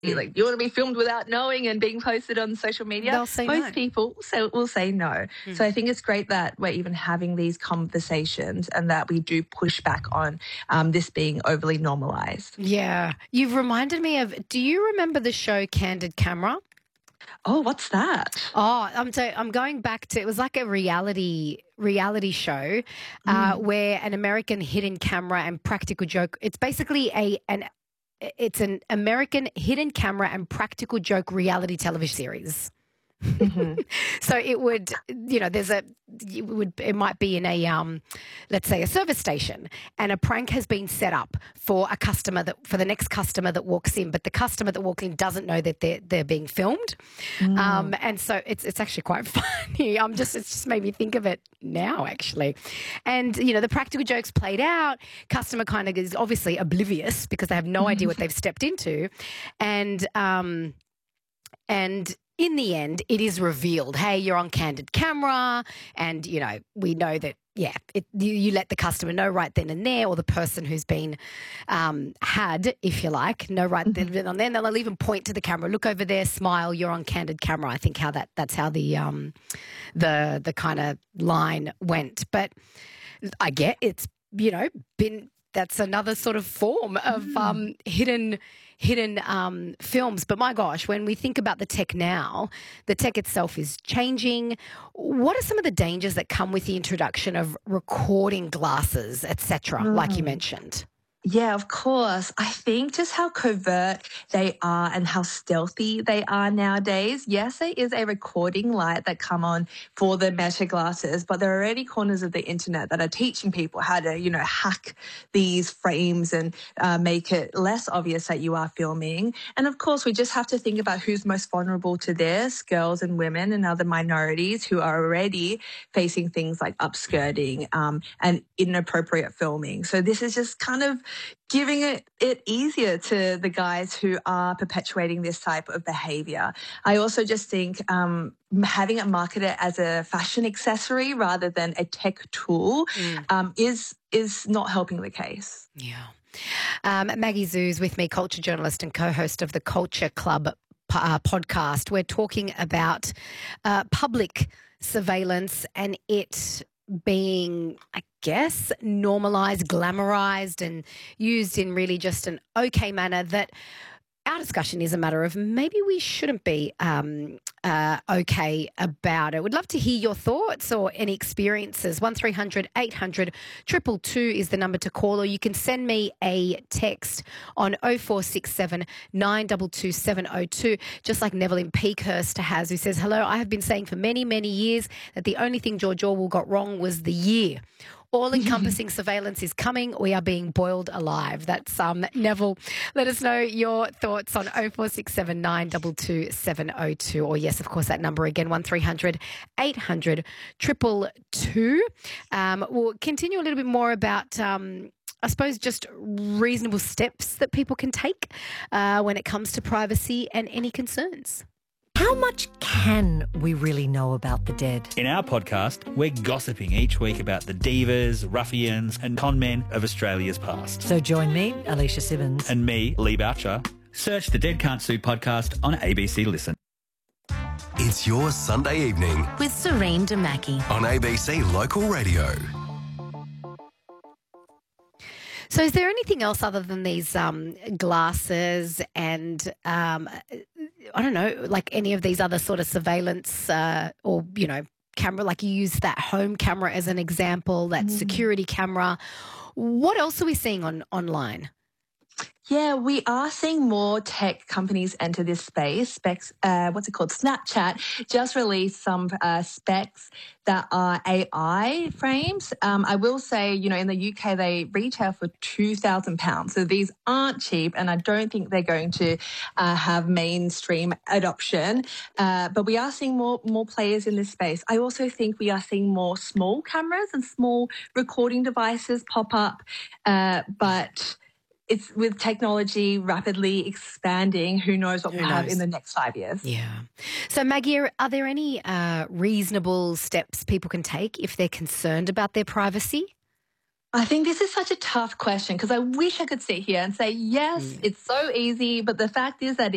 Like, you want to be filmed without knowing and being posted on social media? They'll say Most no. people will say no. So I think it's great that we're even having these conversations and that we do push back on this being overly normalized. Yeah. You've reminded me of, do you remember the show Candid Camera? Oh, what's that? Oh, I'm going back to, it was like a reality show where an American hidden camera and practical joke. It's basically it's an American hidden camera and practical joke reality television series. So it would, it might be in a, let's say a service station, and a prank has been set up for a customer for the next customer that walks in, but the customer that walks in doesn't know that they're being filmed. And so it's actually quite funny. It's just made me think of it now, actually. And, the practical jokes played out, customer kind of is obviously oblivious because they have no idea what they've stepped into. And in the end, it is revealed, hey, you're on Candid Camera, and, we know that, you let the customer know right then and there, or the person who's been had, if you like, know right then and there. And they'll even point to the camera, look over there, smile, you're on Candid Camera. I think that's how the kind of line went. But I get it's, that's another sort of form of hidden films. But my gosh, when we think about the tech now, the tech itself is changing. What are some of the dangers that come with the introduction of recording glasses, etc., like you mentioned? Yeah, of course. I think just how covert they are and how stealthy they are nowadays. Yes, there is a recording light that come on for the Meta glasses, but there are already corners of the internet that are teaching people how to, hack these frames and make it less obvious that you are filming. And of course, we just have to think about who's most vulnerable to this, girls and women and other minorities who are already facing things like upskirting and inappropriate filming. So this is just kind of giving it easier to the guys who are perpetuating this type of behavior. I also just think having it marketed as a fashion accessory rather than a tech tool is not helping the case. Yeah. Maggie Zoo's with me, culture journalist and co-host of the Culture Club podcast. We're talking about public surveillance and it being, I guess, normalised, glamorised and used in really just an okay manner that our discussion is a matter of maybe we shouldn't be okay about it. Would love to hear your thoughts or any experiences. 1300 800 222 is the number to call, or you can send me a text on 0467 922 702, just like Neville in Peakhurst has, who says, hello, I have been saying for many, many years that the only thing George Orwell got wrong was the year. All-encompassing surveillance is coming. We are being boiled alive. That's Neville. Let us know your thoughts on 0467 922 702. Or yes, of course, that number again, 1300 800 222. We'll continue a little bit more about I suppose just reasonable steps that people can take when it comes to privacy and any concerns. How much can we really know about the dead? In our podcast, we're gossiping each week about the divas, ruffians and con men of Australia's past. So join me, Alicia Simmons. And me, Lee Boucher. Search the Dead Can't Sue podcast on ABC Listen. It's your Sunday evening with Serene Damaki on ABC Local Radio. So is there anything else other than these glasses and, I don't know, like any of these other sort of surveillance or, camera, like you use that home camera as an example, that security camera. What else are we seeing online? Yeah, we are seeing more tech companies enter this space. Snapchat just released some specs that are AI frames. I will say, in the UK, they retail for £2,000. So these aren't cheap, and I don't think they're going to have mainstream adoption. But we are seeing more players in this space. I also think we are seeing more small cameras and small recording devices pop up, but it's with technology rapidly expanding. Who knows what we'll have in the next 5 years? Yeah. So, Maggie, are there any reasonable steps people can take if they're concerned about their privacy? I think this is such a tough question because I wish I could sit here and say, yes, it's so easy. But the fact is that